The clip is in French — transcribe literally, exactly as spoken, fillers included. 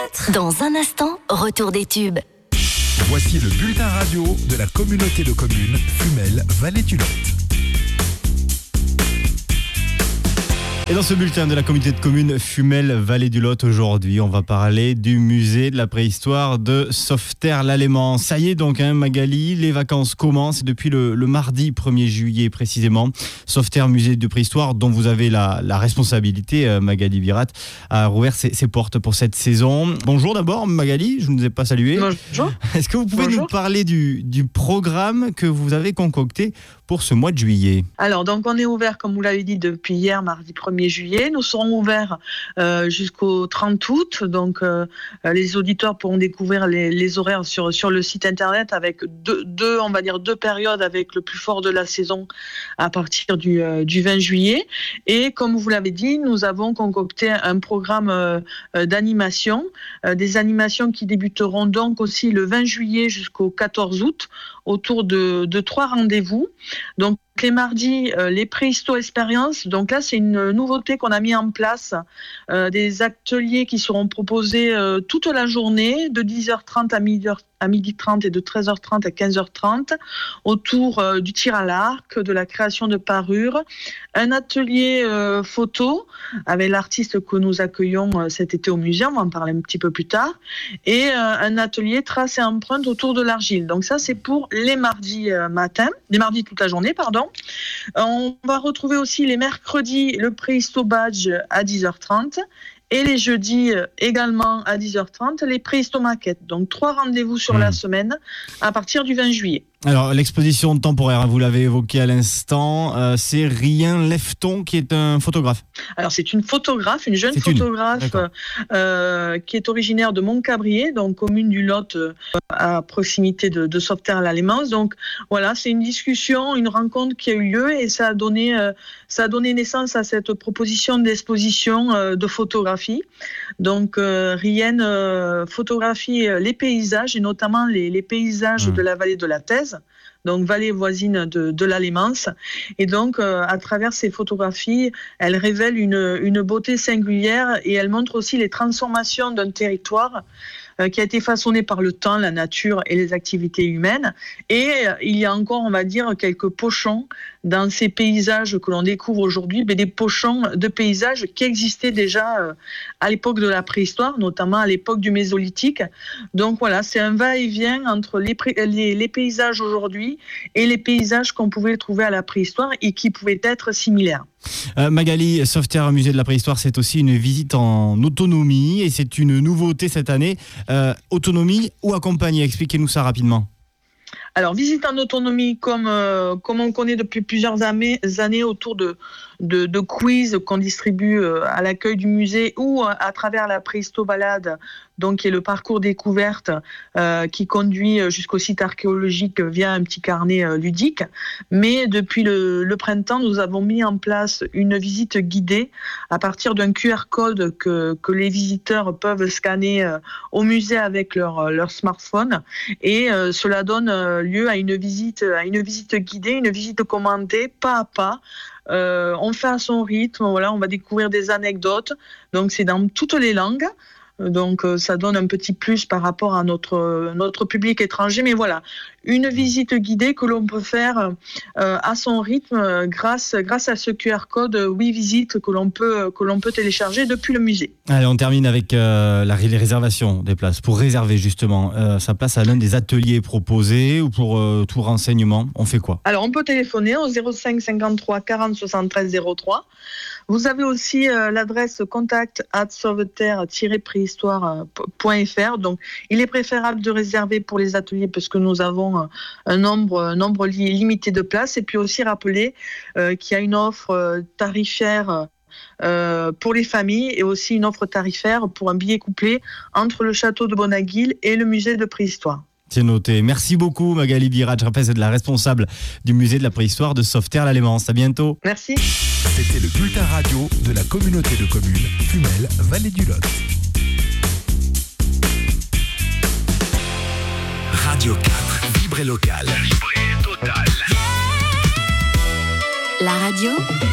quatre. Dans un instant, retour des tubes. Voici le bulletin radio de la communauté de communes Fumel Vallée du Lot. Et dans ce bulletin de la communauté de communes Fumel Vallée du Lot, aujourd'hui, on va parler du musée de la préhistoire de Sauveterre-l'Alléman. Ça y est donc, hein, Magali, les vacances commencent depuis le, le mardi premier juillet précisément. Sauveterre musée de préhistoire, dont vous avez la, la responsabilité, euh, Magali Virat, a rouvert ses, ses portes pour cette saison. Bonjour d'abord, Magali, je ne vous ai pas salué. Bonjour. Est-ce que vous pouvez Bonjour. nous parler du, du programme que vous avez concocté pour ce mois de juillet? Alors, donc, on est ouvert, comme vous l'avez dit, depuis hier, mardi premier juillet. Nous serons ouverts euh, jusqu'au trente août. Donc, euh, les auditeurs pourront découvrir les, les horaires sur, sur le site internet avec deux, deux, on va dire, deux périodes avec le plus fort de la saison à partir du, euh, du vingt juillet. Et comme vous l'avez dit, nous avons concocté un programme euh, d'animation, euh, des animations qui débuteront donc aussi le vingt juillet jusqu'au quatorze août autour de, de trois rendez-vous. Donc, les mardis, euh, les préhisto-expériences. Donc là, c'est une nouveauté qu'on a mis en place. Euh, des ateliers qui seront proposés euh, toute la journée, de dix heures trente à midi, à midi trente et de treize heures trente à quinze heures trente, autour euh, du tir à l'arc, de la création de parures. Un atelier euh, photo avec l'artiste que nous accueillons euh, cet été au musée, on va en parler un petit peu plus tard. Et euh, un atelier trace et empreinte autour de l'argile. Donc ça, c'est pour les mardis euh, matin, les mardis toute la journée, pardon. On va retrouver aussi les mercredis le préhisto badge à dix heures trente et les jeudis également à dix heures trente les préhisto maquettes. Donc trois rendez-vous sur mmh. la semaine à partir du vingt juillet. Alors, l'exposition temporaire, vous l'avez évoqué à l'instant, euh, c'est Rien Lefton qui est un photographe. Alors, c'est une photographe, une jeune c'est photographe une. euh, qui est originaire de Montcabrier, donc commune du Lot, euh, à proximité de, de Sauveterre-l'Alléman. Donc, voilà, c'est une discussion, une rencontre qui a eu lieu et ça a donné, euh, ça a donné naissance à cette proposition d'exposition euh, de photographie. Donc, euh, Rien euh, photographie les paysages et notamment les, les paysages mmh. de la vallée de la Thèse. Donc vallée voisine de, de l'Allémance. Et donc, euh, à travers ces photographies, elle révèle une, une beauté singulière et elle montre aussi les transformations d'un territoire euh, qui a été façonné par le temps, la nature et les activités humaines. Et euh, il y a encore, on va dire, quelques pochons dans ces paysages que l'on découvre aujourd'hui, mais des pochons de paysages qui existaient déjà euh, à l'époque de la préhistoire, notamment à l'époque du Mésolithique. Donc voilà, c'est un va-et-vient entre les, pré- les, les paysages aujourd'hui et les paysages qu'on pouvait trouver à la préhistoire et qui pouvaient être similaires. Euh, Magali, Sauveterre musée de la préhistoire, c'est aussi une visite en autonomie et c'est une nouveauté cette année. Euh, autonomie ou accompagnée, expliquez-nous ça rapidement. Alors, visite en autonomie, comme, euh, comme on connaît depuis plusieurs années, années autour de, de, de quiz qu'on distribue euh, à l'accueil du musée ou à, à travers la préhisto-balade, donc qui est le parcours découverte euh, qui conduit jusqu'au site archéologique via un petit carnet euh, ludique. Mais depuis le, le printemps, nous avons mis en place une visite guidée à partir d'un Q R code que, que les visiteurs peuvent scanner euh, au musée avec leur, leur smartphone. Et euh, cela donne euh, lieu à une visite, à une visite guidée, une visite commandée pas à pas. Euh, on fait à son rythme, voilà, on va découvrir des anecdotes. Donc c'est dans toutes les langues. Donc ça donne un petit plus par rapport à notre, notre public étranger. Mais voilà, une visite guidée que l'on peut faire euh, à son rythme grâce, grâce à ce Q R code Oui Visite que l'on peut, que l'on peut télécharger depuis le musée. Allez, on termine avec euh, la, les réservations des places. Pour réserver justement euh, sa place à l'un des ateliers proposés ou pour euh, tout renseignement, on fait quoi? Alors on peut téléphoner au zéro cinq cinquante-trois quarante soixante-treize zéro trois. Vous avez aussi euh, l'adresse contact arobase sauveterre tiret préhistoire point f r. Donc, il est préférable de réserver pour les ateliers parce que nous avons euh, un nombre, un nombre li- limité de places. Et puis aussi rappeler euh, qu'il y a une offre euh, tarifaire euh, pour les familles et aussi une offre tarifaire pour un billet couplé entre le château de Bonaguil et le musée de préhistoire. C'est noté. Merci beaucoup Magali Virat. Je rappelle, c'est de la responsable du musée de la préhistoire de Sauveterre-l'Alléman. À bientôt. Merci. C'était le bulletin radio de la communauté de communes Fumel Vallée du Lot. Radio quatre, vibré local. Vibré total. La radio